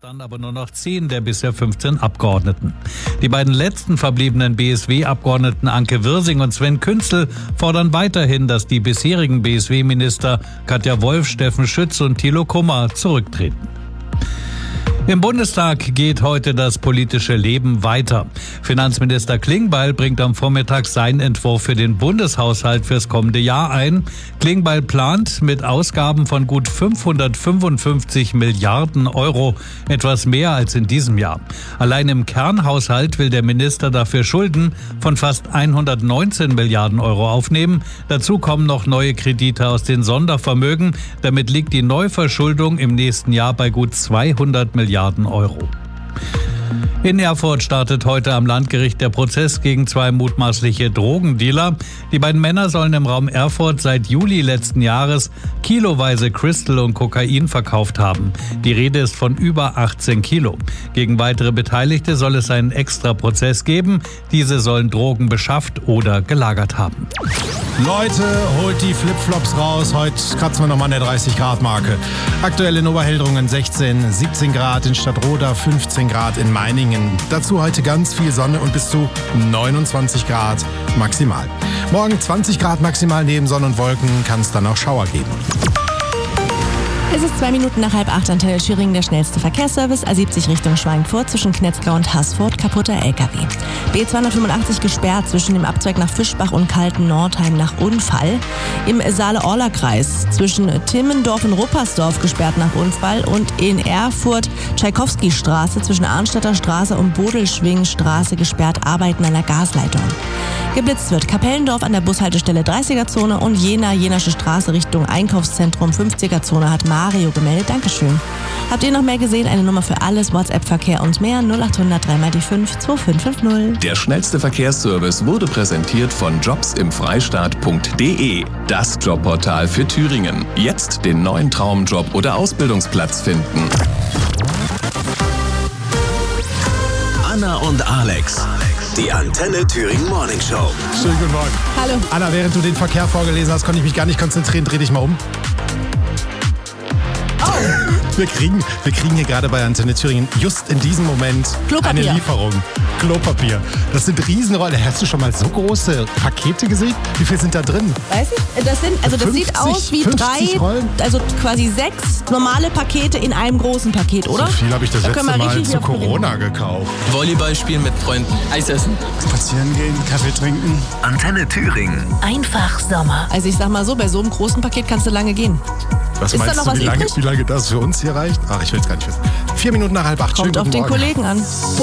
dann aber nur noch 10 der bisher 15 Abgeordneten. Die beiden letzten verbliebenen BSW-Abgeordneten Anke Wirsing und Sven Künzel fordern weiterhin, dass die bisherigen BSW-Minister Katja Wolf, Steffen Schütz und Thilo Kummer zurücktreten. Im Bundestag geht heute das politische Leben weiter. Finanzminister Klingbeil bringt am Vormittag seinen Entwurf für den Bundeshaushalt fürs kommende Jahr ein. Klingbeil plant mit Ausgaben von gut 555 Milliarden Euro, etwas mehr als in diesem Jahr. Allein im Kernhaushalt will der Minister dafür Schulden von fast 119 Milliarden Euro aufnehmen. Dazu kommen noch neue Kredite aus den Sondervermögen. Damit liegt die Neuverschuldung im nächsten Jahr bei gut 200 Milliarden Euro. In Erfurt startet heute am Landgericht der Prozess gegen 2 mutmaßliche Drogendealer. Die beiden Männer sollen im Raum Erfurt seit Juli letzten Jahres kiloweise Crystal und Kokain verkauft haben. Die Rede ist von über 18 Kilo. Gegen weitere Beteiligte soll es einen Extra-Prozess geben. Diese sollen Drogen beschafft oder gelagert haben. Leute, holt die Flipflops raus. Heute kratzen wir nochmal an der 30-Grad-Marke. Aktuell in Oberhildrungen 16, 17 Grad in Stadtroda, 15 Grad in Meiningen. Dazu heute ganz viel Sonne und bis zu 29 Grad maximal. Morgen 20 Grad maximal, neben Sonne und Wolken kann es dann auch Schauer geben. Es ist 2 Minuten nach 7:30, Antenne Thüringen, der schnellste Verkehrsservice. A70 Richtung Schweinfurt zwischen Knetzgau und Haßfurt, kaputter LKW. B285 gesperrt zwischen dem Abzweig nach Fischbach und Kalten-Nordheim nach Unfall. Im Saale-Orla-Kreis zwischen Timmendorf und Ruppersdorf gesperrt nach Unfall. Und in Erfurt Tschaikowski-Straße zwischen Arnstädter Straße und Bodelschwingstraße gesperrt, Arbeiten an der Gasleitung. Geblitzt wird Kapellendorf an der Bushaltestelle 30er-Zone und Jena-Jenasche Straße Richtung Einkaufszentrum 50er-Zone hat Mario gemeldet. Dankeschön. Habt ihr noch mehr gesehen? Eine Nummer für alles, WhatsApp-Verkehr und mehr 0800 3 die 5 2550. Der schnellste Verkehrsservice wurde präsentiert von jobsimfreistaat.de. Das Jobportal für Thüringen. Jetzt den neuen Traumjob oder Ausbildungsplatz finden. Anna und Alex. Die Antenne Thüringen Morning Show. Schönen guten Morgen. Hallo. Anna, während du den Verkehr vorgelesen hast, konnte ich mich gar nicht konzentrieren. Dreh dich mal um. Wir kriegen hier gerade bei Antenne Thüringen just in diesem Moment Klopapier. eine Lieferung. Klopapier. Das sind Riesenrollen. Hast du schon mal so große Pakete gesehen? Wie viel sind da drin? Weiß ich, das sieht aus wie 3, Rollen? also quasi 6 normale Pakete in einem großen Paket, oder? So viel habe ich das letzte können wir Mal richtig zu auf den Corona gekauft. Volleyball spielen mit Freunden, Eis essen, spazieren gehen, Kaffee trinken. Antenne Thüringen. Einfach Sommer. Also ich sag mal so, bei so einem großen Paket kannst du lange gehen. Was Ist da meinst noch du, was wie übrig? lange das für uns hier reicht? Ach, ich will es gar nicht wissen. 4 Minuten nach 7:30. Kommt auf den Kollegen an.